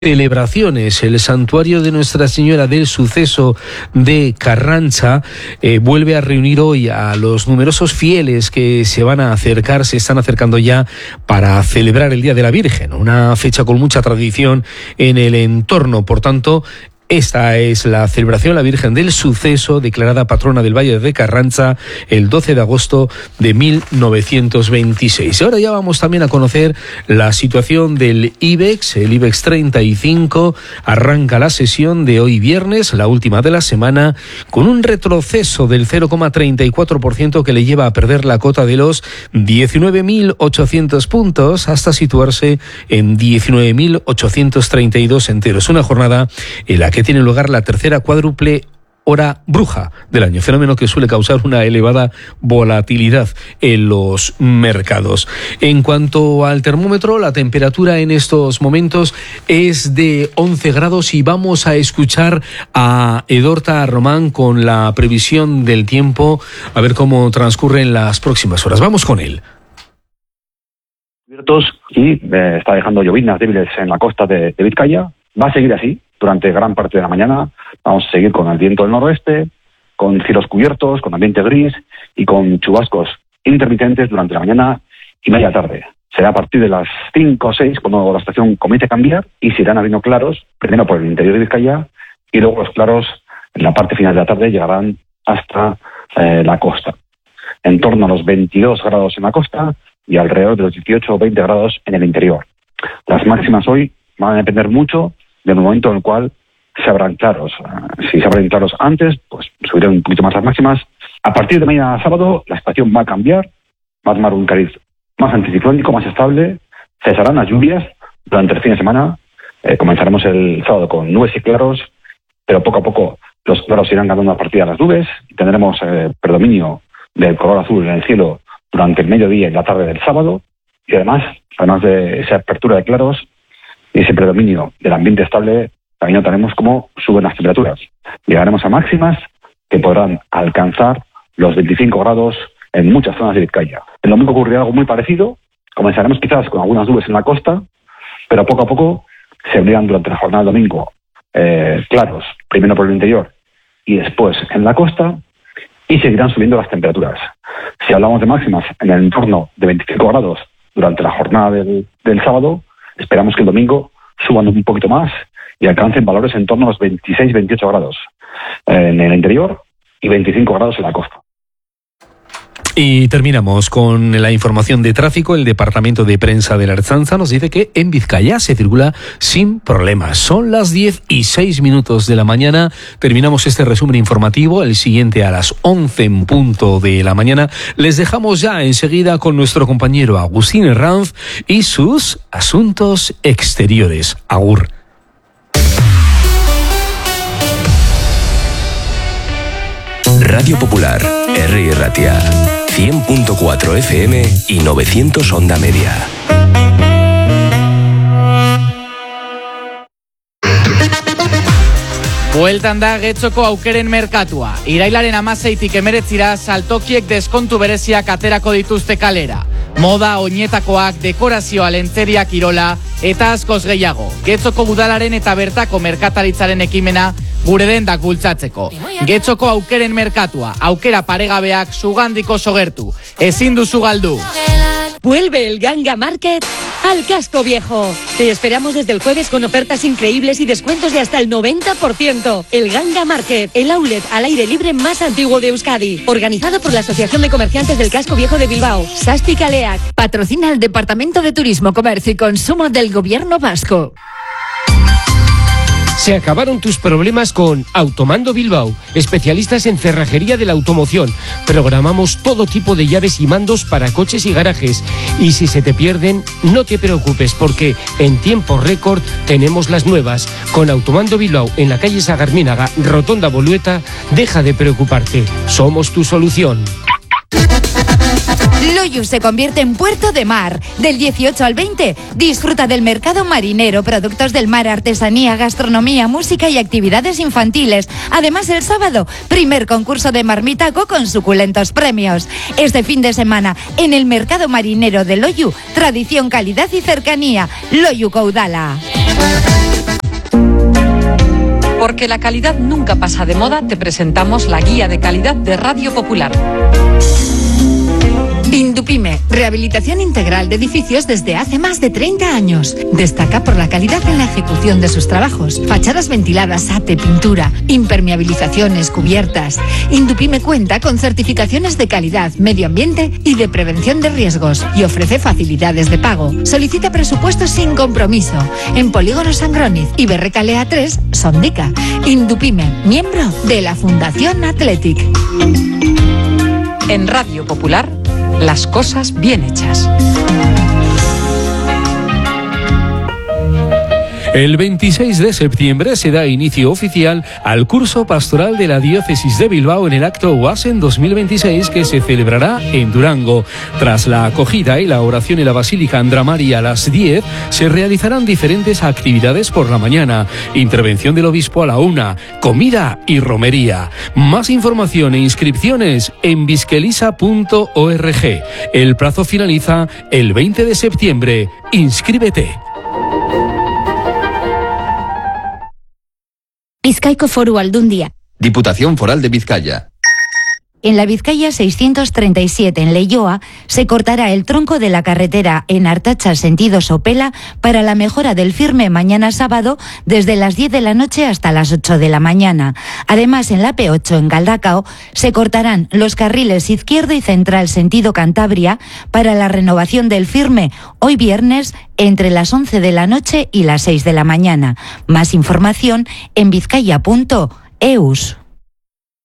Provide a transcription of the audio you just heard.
Celebraciones. El santuario de Nuestra Señora del Suceso de Carrancha vuelve a reunir hoy a los numerosos fieles que se están acercando ya para celebrar el Día de la Virgen, una fecha con mucha tradición en el entorno. Por tanto, esta es la celebración la Virgen del Suceso, declarada patrona del Valle de Carrancha el 12 de agosto de 1926. Ahora ya vamos también a conocer la situación del IBEX. El IBEX 35 arranca la sesión de hoy viernes, la última de la semana, con un retroceso del 0,34% que le lleva a perder la cota de los 19.800 puntos hasta situarse en 19.832 enteros. Una jornada en la que tiene lugar la tercera cuádruple hora bruja del año, fenómeno que suele causar una elevada volatilidad en los mercados. En cuanto al termómetro, la temperatura en estos momentos es de 11 grados y vamos a escuchar a Edorta Román con la previsión del tiempo, a ver cómo transcurren las próximas horas. Vamos con él. Y está dejando llovinas débiles en la costa de Vizcaya. Va a seguir así durante gran parte de la mañana. Vamos a seguir con el viento del noroeste, con cielos cubiertos, con ambiente gris y con chubascos intermitentes durante la mañana y media tarde. Será a partir de las 5 o 6 cuando la estación comience a cambiar y se irán abriendo claros, primero por el interior de Vizcaya y luego los claros en la parte final de la tarde llegarán hasta la costa. En torno a los 22 grados en la costa y alrededor de los 18 o 20 grados en el interior. Las máximas hoy van a depender mucho del momento en el cual se abran claros. Si se abren claros antes, pues subirán un poquito más las máximas. A partir de mañana sábado, la estación va a cambiar, va a tomar un cariz más anticiclónico, más estable, cesarán las lluvias durante el fin de semana. Comenzaremos el sábado con nubes y claros, pero poco a poco los claros irán ganando a partir de las nubes y tendremos predominio del color azul en el cielo durante el mediodía y la tarde del sábado. Y además de esa apertura de claros y ese predominio del ambiente estable, también notaremos cómo suben las temperaturas. Llegaremos a máximas que podrán alcanzar los 25 grados en muchas zonas de Vizcaya. El domingo ocurrirá algo muy parecido. Comenzaremos quizás con algunas nubes en la costa, pero poco a poco se abrirán durante la jornada del domingo claros, primero por el interior y después en la costa, y seguirán subiendo las temperaturas. Si hablamos de máximas en el entorno de 25 grados durante la jornada del sábado, esperamos que el domingo suban un poquito más y alcancen valores en torno a los 26-28 grados en el interior y 25 grados en la costa. Y terminamos con la información de tráfico. El Departamento de Prensa de la Ertzaintza nos dice que en Vizcaya se circula sin problemas. Son las 10:06 de la mañana. Terminamos este resumen informativo. El siguiente a las 11 en punto de la mañana. Les dejamos ya enseguida con nuestro compañero Agustín Herranz y sus asuntos exteriores. Agur. Radio Popular, R. Ratia, 100.4 FM y 900 onda media. Bueltan da Getxoko aukeren merkatua. Irailaren 16tik 19 saltokiek deskontu bereziak aterako dituzte kalera. Moda, oinetakoak, dekorazioa, lentzeriak, kirola eta askoz gehiago. Getxoko udalaren eta bertako merkataritzaren ekimena gure dendak bultzatzeko. Getxoko aukeren merkatua, aukera paregabeak sugandiko sogertu. Ezin duzu galdu. Vuelve el Ganga Market al Casco Viejo. Te esperamos desde el jueves con ofertas increíbles y descuentos de hasta el 90%. El Ganga Market, el outlet al aire libre más antiguo de Euskadi. Organizado por la Asociación de Comerciantes del Casco Viejo de Bilbao, Sasti Kaleak. Patrocina el Departamento de Turismo, Comercio y Consumo del Gobierno Vasco. Se acabaron tus problemas con Automando Bilbao, especialistas en cerrajería de la automoción. Programamos todo tipo de llaves y mandos para coches y garajes. Y si se te pierden, no te preocupes porque en tiempo récord tenemos las nuevas. Con Automando Bilbao en la calle Sagarminaga, Rotonda Bolueta, deja de preocuparte. Somos tu solución. Loiu se convierte en puerto de mar. Del 18 al 20, disfruta del mercado marinero, productos del mar, artesanía, gastronomía, música y actividades infantiles. Además, el sábado, primer concurso de marmitaco con suculentos premios. Este fin de semana, en el mercado marinero de Loiu, tradición, calidad y cercanía. Loiu Caudala. Porque la calidad nunca pasa de moda, te presentamos la guía de calidad de Radio Popular. Indupime, rehabilitación integral de edificios desde hace más de 30 años. Destaca por la calidad en la ejecución de sus trabajos. Fachadas ventiladas, ate, pintura, impermeabilizaciones, cubiertas. Indupime cuenta con certificaciones de calidad, medio ambiente y de prevención de riesgos y ofrece facilidades de pago. Solicita presupuestos sin compromiso en Polígono Sangroniz y Berrecalea 3, Sondica. Indupime, miembro de la Fundación Athletic. En Radio Popular, las cosas bien hechas. El 26 de septiembre se da inicio oficial al curso pastoral de la Diócesis de Bilbao en el acto Oasen 2026 que se celebrará en Durango. Tras la acogida y la oración en la Basílica Andra María a las 10, se realizarán diferentes actividades por la mañana. Intervención del obispo a la 1, comida y romería. Más información e inscripciones en biskelisa.org. El plazo finaliza el 20 de septiembre. Inscríbete. Bizkaiko Foru Aldundia. Diputación Foral de Vizcaya. En la Vizcaya 637 en Leioa se cortará el tronco de la carretera en Artacha sentido Sopela para la mejora del firme mañana sábado desde las 10 de la noche hasta las 8 de la mañana. Además, en la P8 en Galdacao se cortarán los carriles izquierdo y central sentido Cantabria para la renovación del firme hoy viernes entre las 11 de la noche y las 6 de la mañana. Más información en vizcaya.eus.